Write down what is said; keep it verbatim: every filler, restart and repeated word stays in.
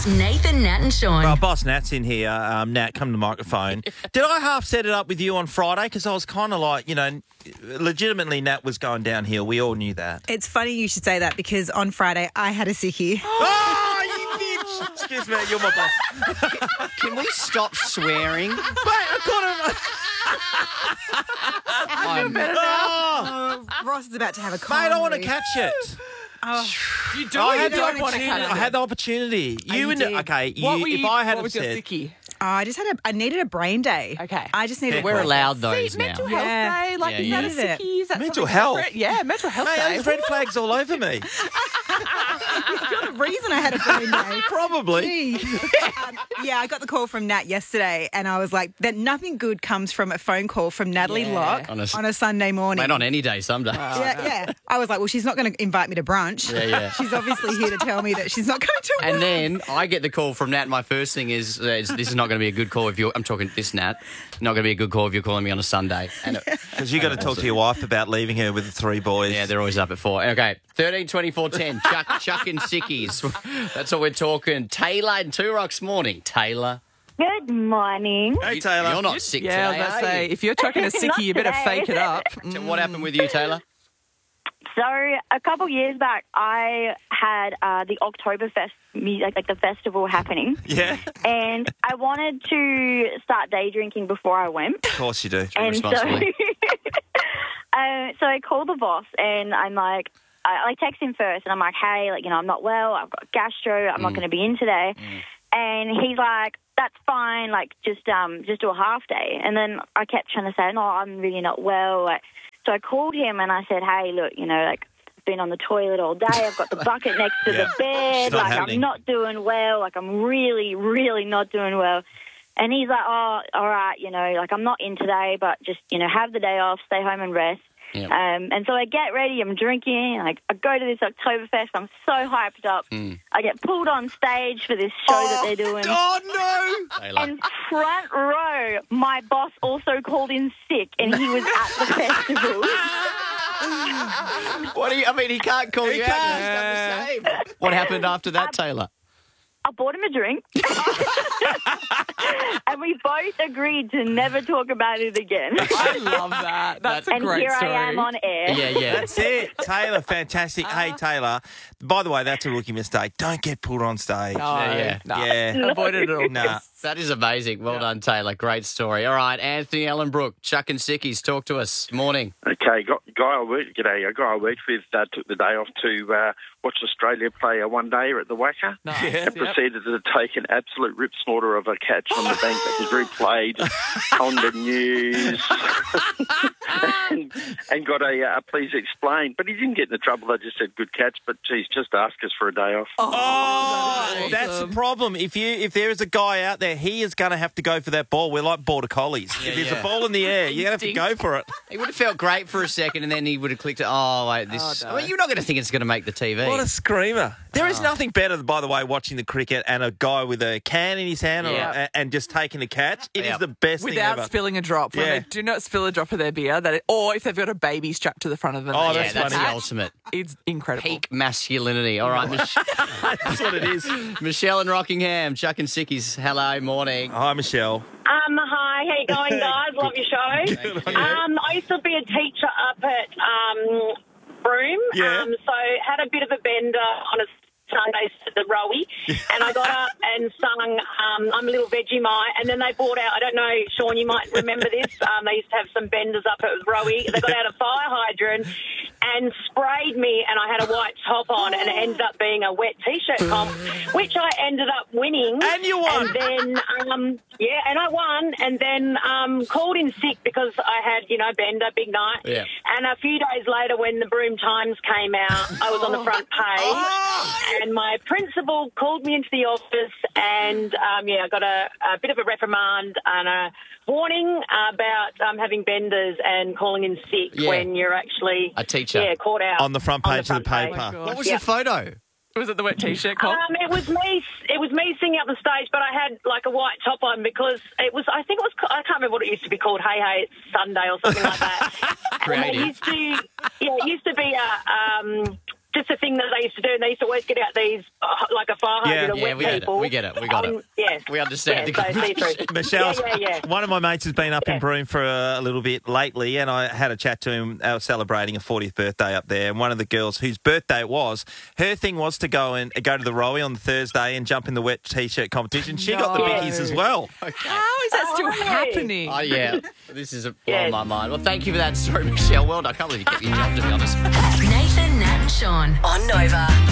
It's Nathan, Nat and Sean. Well, boss Nat's in here. Um, Nat, come to the microphone. Did I half set it up with you on Friday? Because I was kind of like, you know, legitimately Nat was going downhill. We all knew that. It's funny you should say that because on Friday I had a sickie. Oh, you bitch! Excuse me, you're my boss. Can we stop swearing? Mate, I I'm got Oh, Ross is about to have a mate, cold. I want to catch it. Oh, You do. I you had the don't want to opportunity. cut it. I had the opportunity. You, you and did. okay. You, What were if you, I had what was your said, sickie? oh, I just had a. I needed a brain day. Okay. I just needed. We're We're a allowed See, those now. mental health Yeah. day. Like, Yeah, is yeah. that a sickie? Is that Mental something health? separate? Yeah, mental health mate, day. there's red flags all over me. You're the reason I had a brain day. Probably. Gee. um, yeah, I got the call from Nat yesterday, and I was like, "That nothing good comes from a phone call from Natalie Yeah. Locke On a s- on a Sunday morning." Mate, on any day, some days. yeah, yeah. I was like, "Well, she's not going to invite me to brunch. Yeah, yeah. She's obviously here to tell me that she's not going to." And work." then I get the call from Nat. My first thing is, uh, is this is not going to be a good call if you're. I'm talking this Nat. Not going to be a good call if you're calling me on a Sunday. And it, Because you got to talk to your wife about leaving her with the three boys. yeah, they're always up at four. Okay, thirteen, twenty-four, ten. Chuck, Chuck and Sickies. That's what we're talking. Taylor and Two Rocks morning. Taylor, Good morning. Hey, Taylor. you're not sick Yeah, I was today, about to are say, you? if you're chucking a sickie, Not you better today. fake it up. So what happened with you, Taylor? So a couple years back, I had uh, the Oktoberfest music, like the festival happening, Yeah, and I wanted to start day drinking before I went. of course you do. And so, Responsibly. uh, so I called the boss, and I'm like, I, I text him first, and I'm like, hey, like you know, I'm not well. I've got gastro. I'm not going to be in today. And he's like, that's fine. Like just um just do a half day. And then I kept trying to say, no, I'm really not well. Like, so I called him and I said, hey, look, you know, like I've been on the toilet all day. I've got the bucket next to Yeah. the bed. It's not Like happening. I'm not doing well. Like I'm really, really not doing well. And he's like, oh, all right, you know, like I'm not in today, but just, you know, have the day off, stay home and rest. Yep. Um, and so I get ready, I'm drinking, like I go to this Oktoberfest, I'm so hyped up. I get pulled on stage for this show that they're doing. Oh, no. Taylor. And front row, my boss also called in sick, and he was at the festival. What do you? I mean, he can't call He you can't. out. He's done the same. What happened after that, Taylor? I bought him a drink, and we both agreed to never talk about it again. I love that. That's a And great here story. I am on air. Yeah, yeah. That's it. Taylor, fantastic. Hey, Taylor, by the way, that's a rookie mistake. Don't get pulled on stage. No, Yeah, yeah. no. Yeah. Avoid it all. Nah. That is amazing. Well done, Taylor. Great story. All right, Anthony Ellenbrook, Chuck and Sickies, talk to us. Morning. Okay, got, guy I worked, g'day, a guy I worked with uh, took the day off to uh, watch Australia play a one-dayer at the Wacker Nice. Yeah. Yep. and proceeded to take an absolute rip snorter of a catch on the bank that was replayed on the news and, and got a uh, please explain. But he didn't get into trouble. They just said good catch, but geez, just ask us for a day off. Oh, that's the awesome. problem. If you if there is a guy out there, he is going to have to go for that ball. We're like border collies. if there's yeah. a ball in the air, you're going to have to go for it. He would have felt great for a second, and then he would have clicked, oh, wait, this... Oh, no. I mean, you're not going to think it's going to make the T V. What a screamer. There is nothing better, by the way, watching the cricket and a guy with a can in his hand or Yeah. a, and just taking a catch. It is Yeah. the best thing Without ever. spilling a drop. When Yeah. they do not spill a drop of their beer, that it, or if they've got a baby strapped to the front of them. Oh, they yeah, that's that's funny. the ultimate. It's incredible. Peak masculinity. All right, Mich- That's what it is. Michelle in Rockingham, Chuck and Sickies, hello, morning. Hi, Michelle. Um, hi, how you going, guys? Love your show. Um, I used to be a teacher up at um, Broome. Yeah. Um, so had a bit of a bender on a Sunday at the Rowie, and I got up and sung um, I'm a Little Vegemite, and then they brought out, I don't know, Sean, you might remember this, um, they used to have some benders up at Rowie. They got out a fire hydrant and sprayed me, and I had a white top on, and it ended up being a wet T-shirt comp, which I ended up winning. And you won. And then, um, yeah, and I won, and then um, called in sick because I had, you know, bender, big night. Yeah. And a few days later, when the Broome Times came out, I was on the front page, and my principal called me into the office, and um, yeah, I got a, a bit of a reprimand and a warning about um, having benders and calling in sick Yeah. when you're actually A teacher. yeah, caught out On the front page of the front paper. page. What was Yeah. your photo? Was it the wet T-shirt comp? Um, it was me. It was me singing up the stage, but I had like a white top on because it was. I think it was. I can't remember what it used to be called. Hey, hey, it's Sunday or something like that. And Creative. it used to. Yeah, it used to be a. Um, just a thing that they used to do. And they used to always get out these, uh, like a fire Yeah. hydrant of Yeah, wet we get it. people. We get it. We got Um, it. Yeah. We understand. Yeah, so see-through. Michelle's, Yeah, yeah, yeah. one of my mates has been up in Yeah. Broome for a, a little bit lately, and I had a chat to him. They were celebrating a fortieth birthday up there, and one of the girls whose birthday it was, her thing was to go and go to the Rowie on the Thursday and jump in the wet t-shirt competition. She got the No. bickies as well. How is that still Oh, really? happening? Oh, yeah. This is blowing Yes. my mind. Well, thank you for that story, Michelle. Well done. I can't believe you kept your job, to be honest. Nathan, Nat and Sean on Nova.